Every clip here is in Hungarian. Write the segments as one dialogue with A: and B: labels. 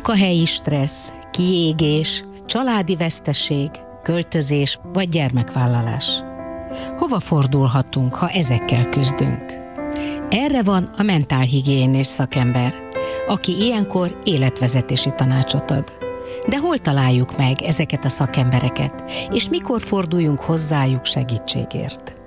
A: Munkahelyi stressz, kiégés, családi veszteség, költözés vagy gyermekvállalás. Hova fordulhatunk, ha ezekkel küzdünk? Erre van a mentálhigiénész szakember, aki ilyenkor életvezetési tanácsot ad. De hol találjuk meg ezeket a szakembereket, és mikor forduljunk hozzájuk segítségért?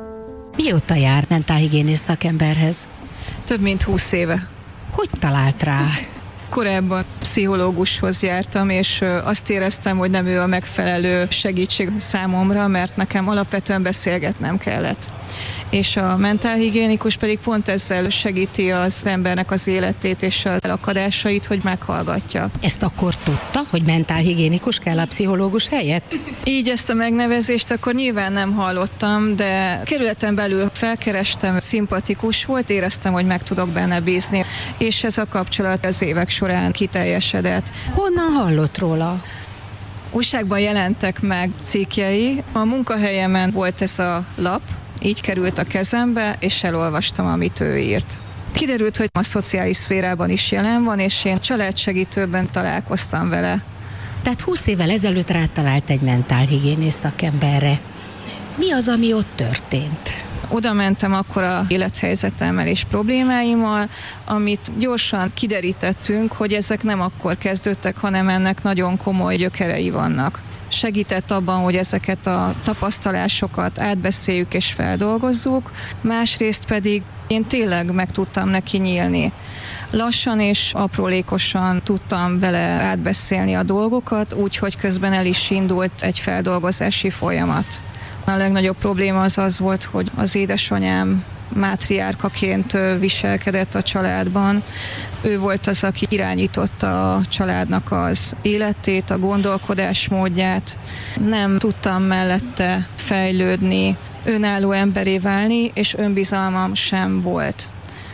A: Mióta jár mentálhigiénész szakemberhez?
B: Több mint 20 éve.
A: Hogy talált rá?
B: Korábban pszichológushoz jártam, és azt éreztem, hogy nem ő a megfelelő segítség számomra, mert nekem alapvetően beszélgetnem kellett. És a mentálhigiénikus pedig pont ezzel segíti az embernek az életét és az elakadásait, hogy meghallgatja.
A: Ezt akkor tudta, hogy mentálhigiénikus kell a pszichológus helyett?
B: Így ezt a megnevezést akkor nyilván nem hallottam, de kerületen belül felkerestem, szimpatikus volt, éreztem, hogy meg tudok benne bízni, és ez a kapcsolat az évek során kiteljesedett.
A: Honnan hallott róla?
B: Újságban jelentek meg cikkjei, a munkahelyemen volt ez a lap, így került a kezembe, és elolvastam, amit ő írt. Kiderült, hogy a szociális szférában is jelen van, és én családsegítőben találkoztam vele.
A: Tehát 20 évvel ezelőtt rátalált egy mentálhigiénész szakemberre. Mi az, ami ott történt?
B: Oda mentem akkor a élethelyzetemmel és problémáimmal, amit gyorsan kiderítettünk, hogy ezek nem akkor kezdődtek, hanem ennek nagyon komoly gyökerei vannak. Segített abban, hogy ezeket a tapasztalásokat átbeszéljük és feldolgozzuk, másrészt pedig én tényleg meg tudtam neki nyílni. Lassan és aprólékosan tudtam vele átbeszélni a dolgokat, úgyhogy közben el is indult egy feldolgozási folyamat. A legnagyobb probléma az volt, hogy az édesanyám mátriárkaként viselkedett a családban. Ő volt az, aki irányította a családnak az életét, a gondolkodásmódját. Nem tudtam mellette fejlődni, önálló emberé válni, és önbizalmam sem volt.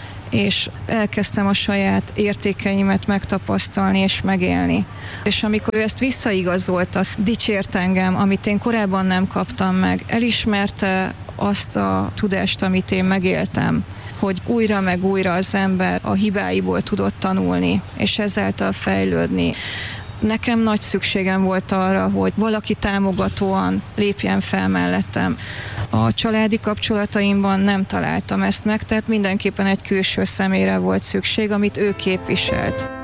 B: És elkezdtem a saját értékeimet megtapasztalni és megélni. És amikor ő ezt visszaigazolta, dicsért engem, amit én korábban nem kaptam meg, elismerte azt a tudást, amit én megéltem, hogy újra meg újra az ember a hibáiból tudott tanulni, és ezáltal fejlődni. Nekem nagy szükségem volt arra, hogy valaki támogatóan lépjen fel mellettem. A családi kapcsolataimban nem találtam ezt meg, tehát mindenképpen egy külső személyre volt szükség, amit ő képviselt.